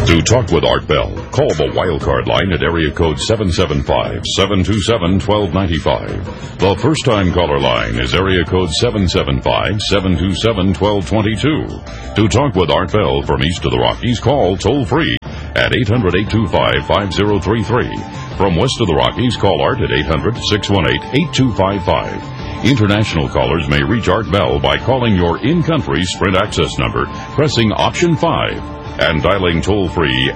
To talk with Art Bell, call the Wildcard line at area code 775-727-1295. The first-time caller line is area code 775-727-1222. To talk with Art Bell from east of the Rockies, call toll-free at 800-825-5033. From west of the Rockies, call Art at 800-618-8255. International callers may reach Art Bell by calling your in-country Sprint access number, pressing option 5, and dialing toll-free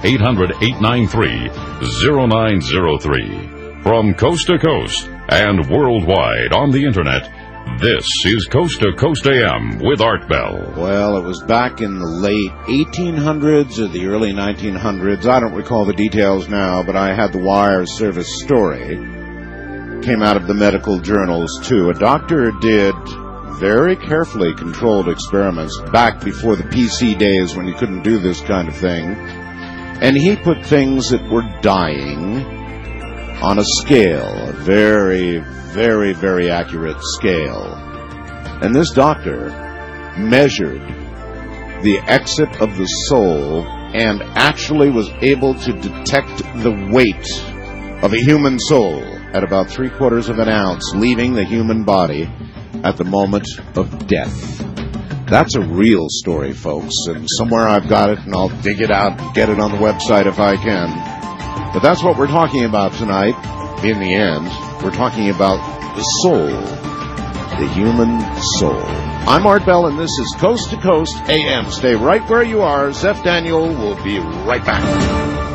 800-893-0903. From coast to coast and worldwide on the Internet, this is Coast to Coast AM with Art Bell. Well, it was back in the late 1800s or the early 1900s. I don't recall the details now, but I had the wire service story. Came out of the medical journals, too. A doctor did very carefully controlled experiments back before the PC days when you couldn't do this kind of thing. And he put things that were dying on a scale, a very, very, very accurate scale. And this doctor measured the exit of the soul and actually was able to detect the weight of a human soul at about 3/4 of an ounce leaving the human body at the moment of death. That's a real story, folks, and somewhere I've got it, and I'll dig it out and get it on the website if I can. But that's what we're talking about tonight. In the end, we're talking about the soul, the human soul. I'm Art Bell, and this is Coast to Coast AM. Stay right where you are. Zeph Daniel will be right back.